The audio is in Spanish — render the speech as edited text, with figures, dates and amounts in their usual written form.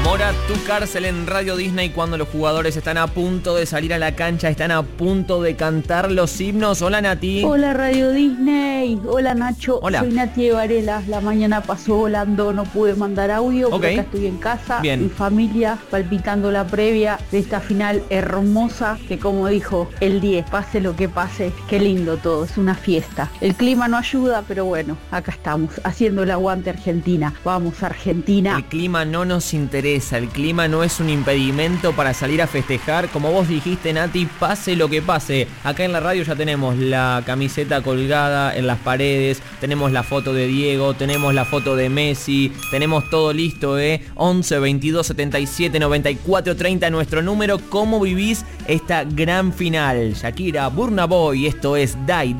Mora, Tu Cárcel en Radio Disney, cuando los jugadores están a punto de salir a la cancha, están a punto de cantar los himnos. Hola, Nati. Hola, Radio Disney. Hola, Nacho. Hola. Soy Nati de Varela. La mañana pasó volando, no pude mandar audio porque acá estoy en casa. Bien. Mi familia palpitando la previa de esta final hermosa que, como dijo el 10, pase lo que pase, qué lindo todo, es una fiesta. El clima no ayuda, pero bueno, acá estamos haciendo el aguante Argentina. Vamos, Argentina. El clima no nos interesa, el clima no es un impedimento para salir a festejar. Como vos dijiste, Nati, pase lo que pase. Acá en la radio ya tenemos la camiseta colgada en las paredes, tenemos la foto de Diego, tenemos la foto de Messi, tenemos todo listo, 11 22 77 94 30, nuestro número. ¿Cómo vivís esta gran final? Shakira, Burna Boy, esto es Die.